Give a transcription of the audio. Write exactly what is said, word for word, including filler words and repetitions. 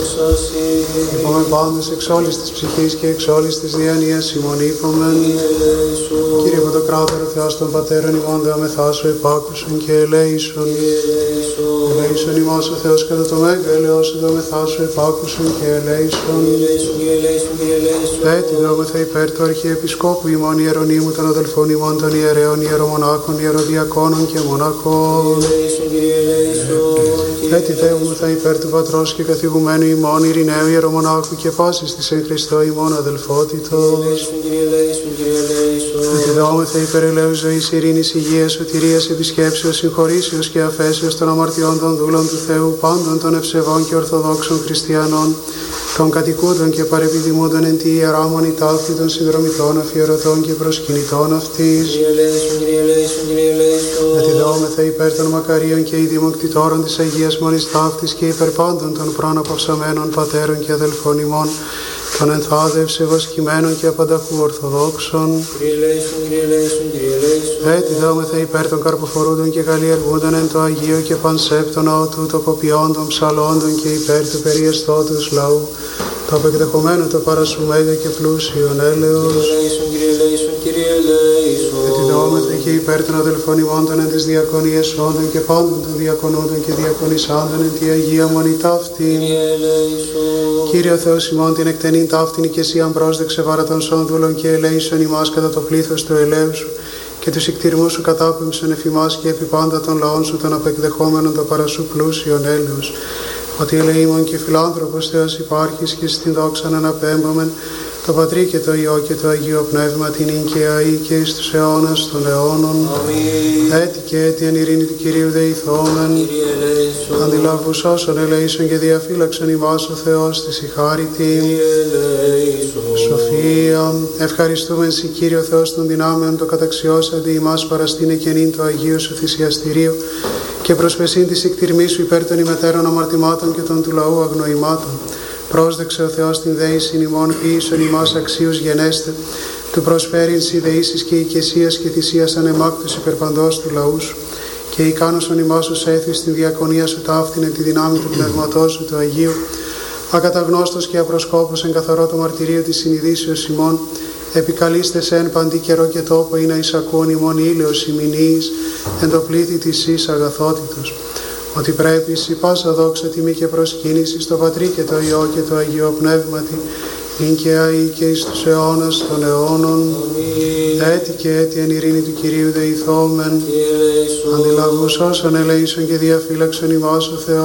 Είπαμε πάντως εξ όλης της ψυχής και εξ όλης της διανοίας ημών είπαμε. Κύριε Παντοκράτορο Θεός των Πατέρων ημών δεομεθά σου επάκουσον και ελέησον. Ελέησον ημάς ο Θεός κατά το μέγα ελαιός σου δεομεθά σου επάκουσον και ελέησον. Έτσι δεόμεθα υπέρ του Αρχιεπισκόπου ημών Ιερονύμου των αδελφών ημών των ιερέων ιερομονάχων, ιεροδιακόνων και μοναχών. Έτσι δεόμεθα υπέρ του Πατρός και καθηγουμένου ημών Ειρηναίου ιερομονάχου και πάσης της εν Χριστώ ημών αδελφότητος. Έτσι δεόμεθα υπέρ ελέους ζωής, ειρήνης, υγείας, σωτηρίας, επισκέψεως, συγχωρήσεως και αφέσεως των αμαρτιών των δούλων του Θεού, πάντων των ευσεβών και ορθοδόξων χριστιανών, των κατοικούντων και παρεπιδημούντων εν τη ιερά μονή ταύτη των συνδρομητών, αφιερωτών και προσκυνητών αυτής. Γιατί δεόμεθα υπέρ των μακαρίων και ειδημοκτητόρων της Αγίας Μονής Ταύτης και υπέρ πάντων των προαναπαυσαμένων πατέρων και αδελφών ημών, των ενθάδε ευσεβοσκημένων και απανταχού ορθοδόξων. Έτσι δεόμεθα υπέρ των καρποφορούντων και καλλιεργούντων εν το Αγίο και πανσέπτων ναό τοποποιώντων ψαλόντων και υπέρ του περιεστώτος λαού, το απεκδεχομένο το παρασού μέγα και πλούσιον έλεος. Έτσι δεόμεθα και υπέρ των αδελφών ημών των εν της διακονίας όντων και πάντων των διακονούντων και διακονισάντων εν τη Αγία Μονή ταύτην. Κύριε ο Θεός ημών την εκτενήν ταύτην οικεσίαν πρόσδεξε βάρα των σόνδουλων και ελέησον ημάς κατά το πλήθος του ελαίου σου και τους εκτιρμούς σου κατάπεμψον εφ' ημάς και επί πάντα των λαών σου των απεκδεχόμενων το παρασού πλούσιον έλεος. Ότι ελεήμων και φιλάνθρωπος Θεός υπάρχεις και στην δόξαν αναπέμπομεν το Πατρί και το Υιό και το Αγίο Πνεύμα την ίν και αεί και εις τους αιώνας των αιώνων. Έτη και έτη εν ειρήνη του Κυρίου δεηθόμεν. Αντιλαβούς όσων ελεήσων και διαφύλαξον ημάς ο Θεός της η χάριτην. Σοφία. Ευχαριστούμε σοι Κύριο Θεός των δυνάμεων το καταξιώσαντι ημάς παραστήνε και νυν το Αγίο σου θυσιαστηρίο και προσπεσίν της εκτιρμής σου υπέρ των ημετέρων αμαρτημάτων και των του λαού αγνοημάτων. Πρόσδεξε ο Θεός την δέησιν ημών, ποιήσον ημάς αξίους γενέστε, του προσφέρειν σοι δεήσεις και οικεσίας και θυσίας ανεμάκτους υπερπαντός του λαού σου, και ικάνωσον ημάς ως έθις στην διακονία σου ταύτην εν τη δυνάμει του πνεύματός σου του Αγίου, ακαταγνώστος και απροσκόπος εν καθαρό το μαρτυρίο της συνειδήσεως ημών, επικαλείστε σε εν παντή καιρό και τόπο ή να εισακούν ημών ήλιος ημινίης εν το πλήθη της εις αγαθότητος. Ότι πρέπει εις η πάσα δόξα τιμή και προσκύνηση στο Πατρί και το Υιό και το Αγίο Πνεύματι, ειν και αεί και εις τους αιώνας των αιώνων. Έτη και έτη εν ειρήνη του Κυρίου δεηθόμεν. Αντιλαβούς όσων ελέησον και διαφύλαξον ημάς ο Θεός.